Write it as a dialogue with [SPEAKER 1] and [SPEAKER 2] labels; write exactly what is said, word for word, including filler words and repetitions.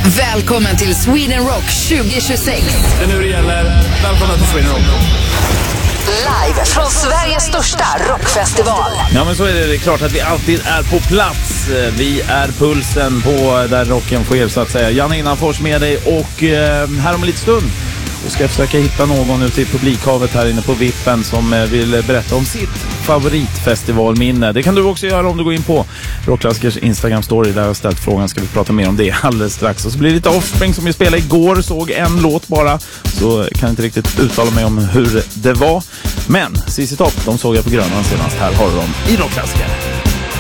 [SPEAKER 1] Välkommen till Sweden Rock tjugo tjugosex.
[SPEAKER 2] Det är nu det gäller. Välkommen till Sweden Rock.
[SPEAKER 1] Live från Sveriges största rockfestival.
[SPEAKER 3] Ja, men så är det, det är klart att vi alltid är på plats. Vi är pulsen på där rocken sker, så att säga. Janne Innanfors med dig, och eh, här om en liten stund då ska jag försöka hitta någon ute i publikhavet här inne på Vippen som vill berätta om sitt favoritfestivalminne. Det kan du också göra om du går in på Rockklassikers Instagram-story. Där jag har ställt frågan, ska vi prata mer om det alldeles strax. Och så blir det lite Offspring som vi spelade igår. Såg en låt bara, så kan jag inte riktigt uttala mig om hur det var. Men C C Top, de såg jag på Grönan senast. Här har de i Rockklassiker.